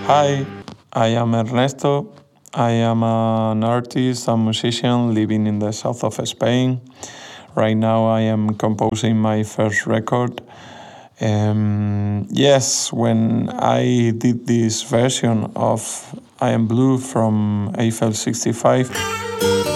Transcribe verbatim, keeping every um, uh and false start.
Hi, I am Ernesto. I am an artist and musician living in the south of Spain. Right now, I am composing my first record. Um, yes, when I did this version of I Am Blue from Eiffel sixty-five,